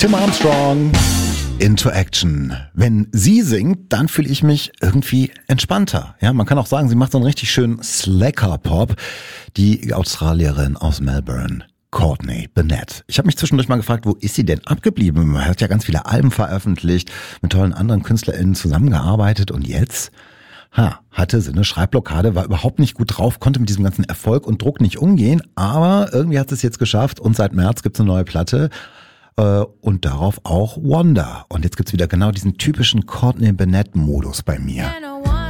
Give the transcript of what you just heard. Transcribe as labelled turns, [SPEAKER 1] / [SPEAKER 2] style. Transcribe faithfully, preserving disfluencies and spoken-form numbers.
[SPEAKER 1] Tim Armstrong, Into Action. Wenn sie singt, dann fühle ich mich irgendwie entspannter. Ja, man kann auch sagen, sie macht so einen richtig schönen Slacker-Pop. Die Australierin aus Melbourne, Courtney Bennett. Ich habe mich zwischendurch mal gefragt, wo ist sie denn abgeblieben? Man hat ja ganz viele Alben veröffentlicht, mit tollen anderen KünstlerInnen zusammengearbeitet und jetzt... Ha, hatte sie eine Schreibblockade, war überhaupt nicht gut drauf, konnte mit diesem ganzen Erfolg und Druck nicht umgehen, aber irgendwie hat sie es jetzt geschafft und seit März gibt's eine neue Platte äh, und darauf auch Wonder. Und jetzt gibt's wieder genau diesen typischen Courtney Bennett-Modus bei mir.